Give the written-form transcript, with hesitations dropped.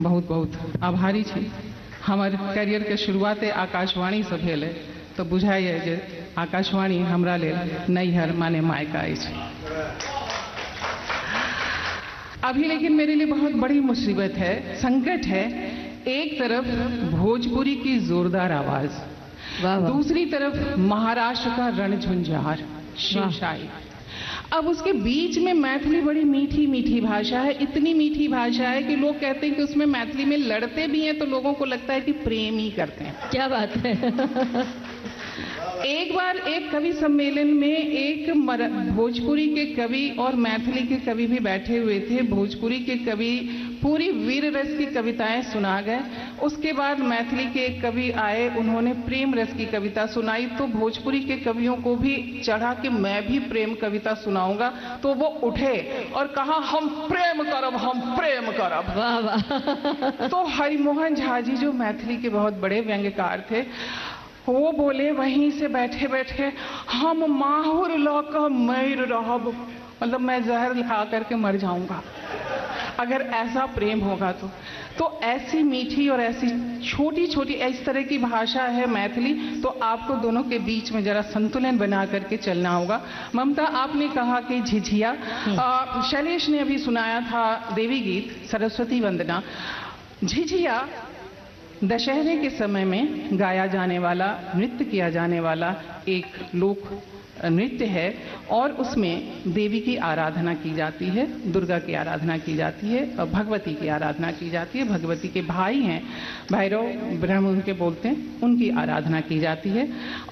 बहुत बहुत आभारी छी। हमर करियर के शुरुआते आकाशवाणी से भेल है, तो बुझाइए जे आकाशवाणी हमरा लेल नैहर माने मायका अछि। अभी लेकिन मेरे लिए बहुत बड़ी मुसीबत है, संकट है। एक तरफ भोजपुरी की जोरदार आवाज, दूसरी तरफ महाराष्ट्र का रणझुंझार शिवशाही। अब उसके बीच में मैथिली बड़ी मीठी मीठी भाषा है, इतनी मीठी भाषा है कि लोग कहते हैं कि उसमें मैथिली में लड़ते भी हैं तो लोगों को लगता है कि प्रेम ही करते हैं। क्या बात है। एक बार एक कवि सम्मेलन में एक भोजपुरी के कवि और मैथिली के कवि भी बैठे हुए थे। भोजपुरी के कवि पूरी वीर रस की कविताएं सुना गए, उसके बाद मैथिली के एक कवि आए, उन्होंने प्रेम रस की कविता सुनाई। तो भोजपुरी के कवियों को भी चढ़ा कि मैं भी प्रेम कविता सुनाऊंगा, तो वो उठे और कहा हम प्रेम करब, हम प्रेम करब। वाह वाह। तो हरिमोहन झा जी जो मैथिली के बहुत बड़े व्यंग्यकार थे, वो बोले वहीं से बैठे बैठे, हम माहुर लौकर मर रहब, मतलब मैं जहर खा करके मर जाऊंगा अगर ऐसा प्रेम होगा तो ऐसी मीठी और ऐसी छोटी छोटी इस तरह की भाषा है मैथिली। तो आपको दोनों के बीच में जरा संतुलन बना करके चलना होगा। ममता, आपने कहा कि झिझिया, शैलेश ने अभी सुनाया था देवी गीत सरस्वती वंदना। झिझिया दशहरे के समय में गाया जाने वाला, नृत्य किया जाने वाला एक लोक नृत्य है और उसमें देवी की आराधना की जाती है, दुर्गा की आराधना की जाती है और भगवती की आराधना की जाती है। भगवती के भाई हैं भैरव, ब्रह्म उनके बोलते हैं, उनकी आराधना की जाती है।